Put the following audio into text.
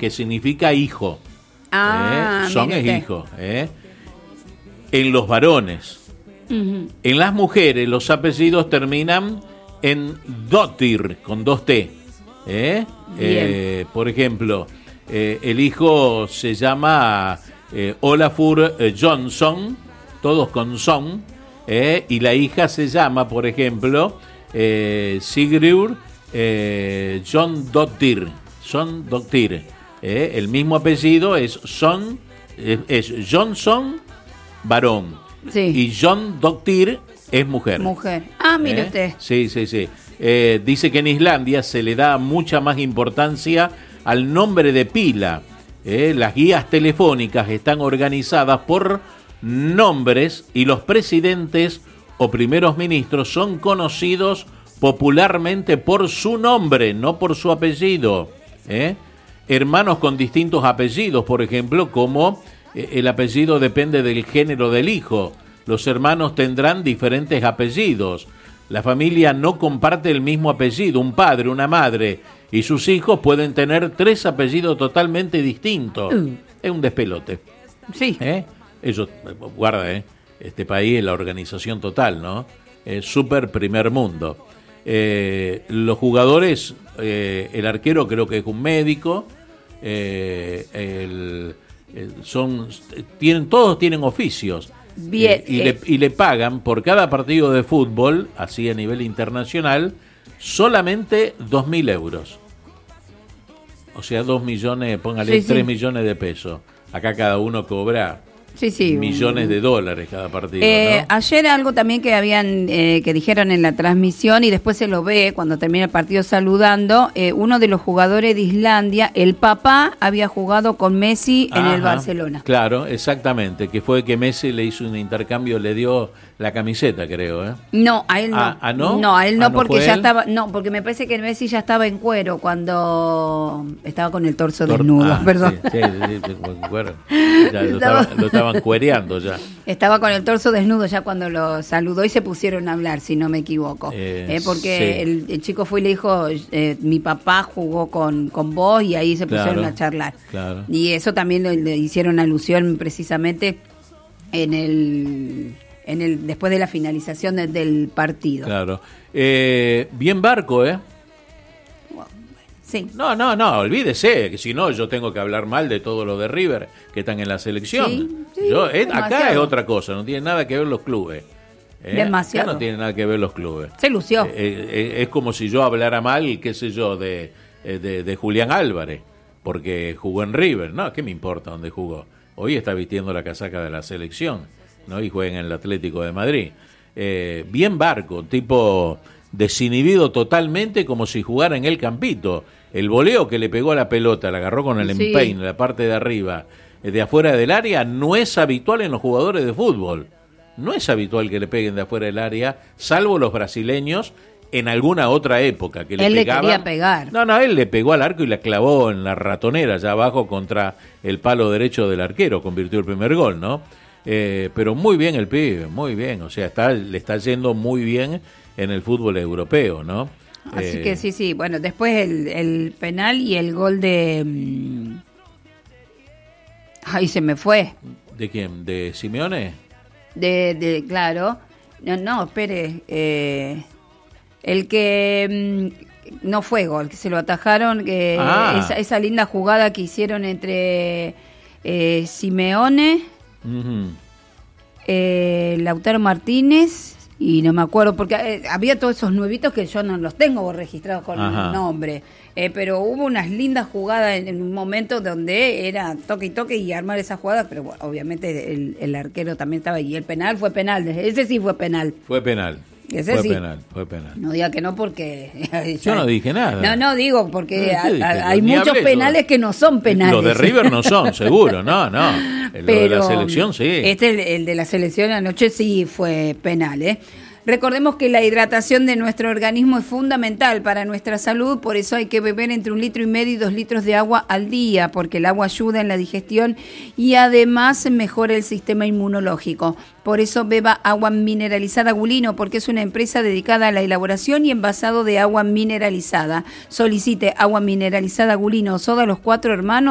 que significa hijo. Son es hijo. En los varones. Uh-huh. En las mujeres los apellidos terminan en Dottir, con 2T. Por ejemplo, el hijo se llama Olafur Johnson, todos con son, y la hija se llama, por ejemplo, Sigrid John Dottir. El mismo apellido es Johnson, varón, sí. Y John Dottir es mujer. Mire usted. Sí. Dice que en Islandia se le da mucha más importancia al nombre de pila. Las guías telefónicas están organizadas por nombres y los presidentes o primeros ministros son conocidos popularmente por su nombre, no por su apellido. Hermanos con distintos apellidos, por ejemplo, como el apellido depende del género del hijo. Los hermanos tendrán diferentes apellidos. La familia no comparte el mismo apellido. Un padre, una madre y sus hijos pueden tener 3 apellidos totalmente distintos. Es un despelote. Sí. Eso, guarda, este país es la organización total, ¿no? Es súper primer mundo. Los jugadores, el arquero creo que es un médico, todos tienen oficios. Bien, y le pagan por cada partido de fútbol, así a nivel internacional, solamente 2.000 euros. O sea, 2 millones, póngale 3 millones de pesos. Acá cada uno cobra millones de dólares cada partido, ¿no? Ayer algo también que habían que dijeron en la transmisión y después se lo ve cuando termina el partido saludando, uno de los jugadores de Islandia, el papá había jugado con Messi en el Barcelona. Claro, exactamente, que fue que Messi le hizo un intercambio, le dio la camiseta, creo, No, a él no. ¿No? No, a él no, porque ya él? estaba, porque me parece que Messi ya estaba en cuero cuando estaba con el torso desnudo, perdón. Sí, cuero. Ya lo estaban cuereando ya. Estaba con el torso desnudo ya cuando lo saludó y se pusieron a hablar, si no me equivoco. Porque el chico fue y le dijo, mi papá jugó con vos, y ahí se pusieron a charlar. Claro. Y eso también le hicieron alusión precisamente en el después de la finalización del partido. Claro. Bien Barco, Sí. No, olvídese, que si no yo tengo que hablar mal de todo lo de River, que están en la selección. Sí, acá es otra cosa, no tiene nada que ver los clubes. Demasiado. Acá no tiene nada que ver los clubes. Se lució. Es como si yo hablara mal, qué sé yo, de Julián Álvarez, porque jugó en River. No, ¿qué me importa dónde jugó? Hoy está vistiendo la casaca de la selección, ¿no? Y juega en el Atlético de Madrid. Bien Barco, tipo desinhibido totalmente, como si jugara en el campito. El voleo que le pegó a la pelota, la agarró con el empeine, la parte de arriba, de afuera del área, no es habitual en los jugadores de fútbol. No es habitual que le peguen de afuera del área, salvo los brasileños en alguna otra época que él le pegaban. Le quería pegar. No, él le pegó al arco y la clavó en la ratonera allá abajo contra el palo derecho del arquero, convirtió el primer gol, ¿no? Pero muy bien el pibe, muy bien, o sea, le está yendo muy bien en el fútbol europeo, ¿no? Así que sí, bueno, después el penal y el gol de... Ahí se me fue. ¿De quién? ¿De Simeone? Claro. No, espere. El que no fue gol, que se lo atajaron, que esa linda jugada que hicieron entre Simeone, Lautaro Martínez, y no me acuerdo, porque había todos esos nuevitos que yo no los tengo registrados con el nombre, pero hubo unas lindas jugadas en un momento donde era toque y toque y armar esa jugada, pero bueno, obviamente el arquero también estaba, y el penal fue penal, ese sí fue penal. Fue penal. Fue penal. No diga que no, porque... Yo no dije nada. No, digo, porque hay muchos penales que no son penales. Los de River no son, seguro, no. Lo de la selección, sí. El de la selección anoche sí fue penal, Recordemos que la hidratación de nuestro organismo es fundamental para nuestra salud, por eso hay que beber entre 1,5 litros y 2 litros de agua al día, porque el agua ayuda en la digestión y además mejora el sistema inmunológico. Por eso beba agua mineralizada Gulino, porque es una empresa dedicada a la elaboración y envasado de agua mineralizada. Solicite agua mineralizada Gulino, soda Los Cuatro Hermanos.